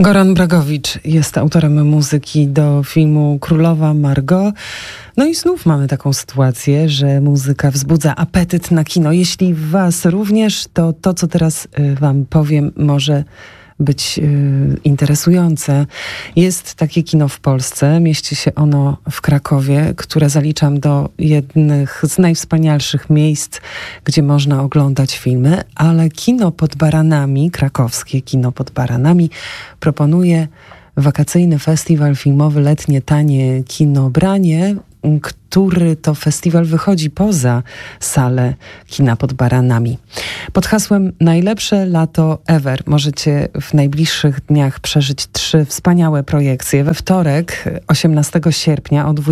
Goran Bragowicz jest autorem muzyki do filmu Królowa Margot. No i znów mamy taką sytuację, że muzyka wzbudza apetyt na kino. Jeśli was również, to co teraz wam powiem, może być interesujące. Jest takie kino w Polsce, mieści się ono w Krakowie, które zaliczam do jednych z najwspanialszych miejsc, gdzie można oglądać filmy, ale kino pod Baranami, krakowskie kino pod Baranami, proponuje wakacyjny festiwal filmowy Letnie Tanie Kino Branie, który to festiwal wychodzi poza salę kina pod Baranami. Pod hasłem Najlepsze lato ever możecie w najbliższych dniach przeżyć 3 wspaniałe projekcje. We wtorek, 18 sierpnia o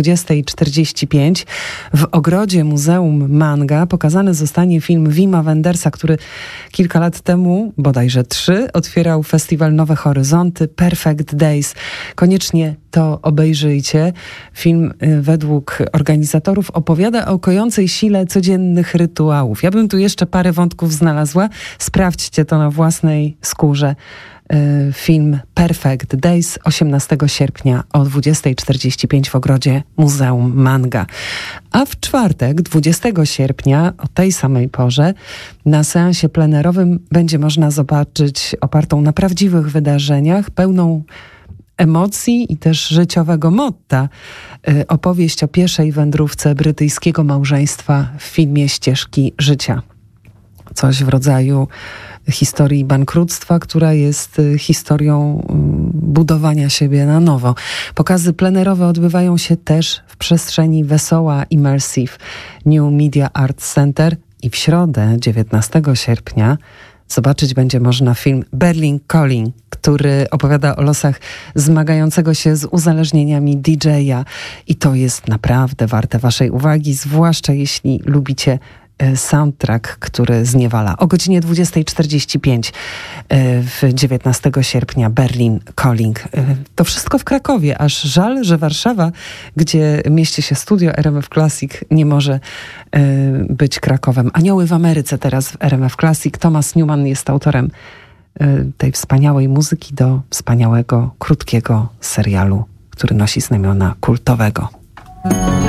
20:45 w ogrodzie Muzeum Manga pokazany zostanie film Wima Wendersa, który kilka lat temu, bodajże 3, otwierał festiwal Nowe Horyzonty, Perfect Days. Koniecznie to obejrzyjcie. Film według organizatorów opowiada o kojącej sile codziennych rytuałów. Ja bym tu jeszcze parę wątków znalazła. Sprawdźcie to na własnej skórze. Film Perfect Days 18 sierpnia o 20:45 w ogrodzie Muzeum Manga. A w czwartek, 20 sierpnia o tej samej porze na seansie plenerowym będzie można zobaczyć opartą na prawdziwych wydarzeniach, pełną emocji i też życiowego motta opowieść o pieszej wędrówce brytyjskiego małżeństwa w filmie Ścieżki życia. Coś w rodzaju historii bankructwa, która jest historią budowania siebie na nowo. Pokazy plenerowe odbywają się też w przestrzeni Wesoła Immersive New Media Arts Center i w środę, 19 sierpnia, zobaczyć będzie można film Berlin Calling, który opowiada o losach zmagającego się z uzależnieniami DJ-a. I to jest naprawdę warte waszej uwagi, zwłaszcza jeśli lubicie soundtrack, który zniewala. O godzinie 20:45 19 sierpnia Berlin Calling. To wszystko w Krakowie. Aż żal, że Warszawa, gdzie mieści się studio RMF Classic, nie może być Krakowem. Anioły w Ameryce teraz w RMF Classic. Thomas Newman jest autorem tej wspaniałej muzyki do wspaniałego, krótkiego serialu, który nosi znamiona kultowego.